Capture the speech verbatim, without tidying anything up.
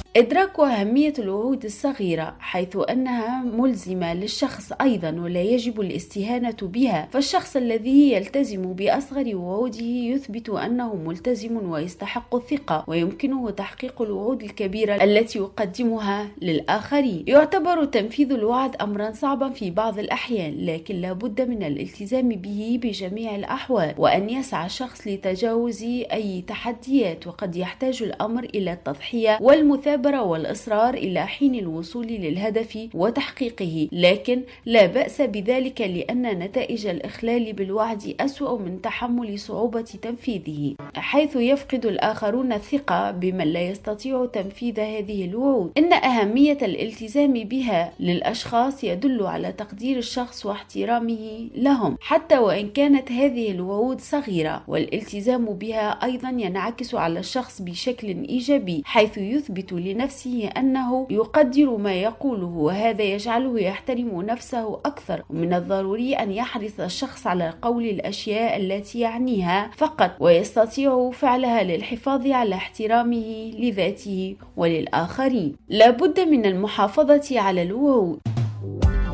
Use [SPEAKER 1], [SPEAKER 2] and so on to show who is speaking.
[SPEAKER 1] إدراك أهمية الوعود الصغيرة، حيث أنها ملزمة للشخص أيضا ولا يجب الاستهانة بها، فالشخص الذي يلتزم بأصغر وعوده يثبت أنه ملتزم ويستحق الثقة، ويمكنه تحقيق الوعود الكبيرة التي يقدمها للآخرين. يعتبر تنفيذ الوعد أمرا صعبا في بعض الأحيان، لكن لا بد من الالتزام به بجميع الأحوال، وأن يسعى الشخص لتجاوز أي تحديات، وقد يحتاج الأمر إلى التضحية والمثابرة والإصرار إلى حين الوصول للهدف وتحقيقه، لكن لا بأس بذلك لأن نتائج الإخلال بالوعد أسوأ من تحمل صعوبة تنفيذه، حيث يفقد الآخرون الثقة بمن لا يستطيع تنفيذ هذه الوعود. إن أهمية الالتزام بها للأشخاص يدل على تقدير الشخص واحترامه لهم حتى وإن كانت هذه الوعود صغيرة، والالتزام بها أيضا ينعكس على الشخص بشكل إيجابي، حيث يثبت لنفسه أنه يقدر ما يقوله، وهذا يجعله يحترم نفسه أكثر. ومن الضروري أن يحرص الشخص على قول الأشياء التي يعنيها فقط، ويستطيع فعلها للحفاظ على احترامه لذاته وللآخرين. لا بد من المحافظة على الوعود.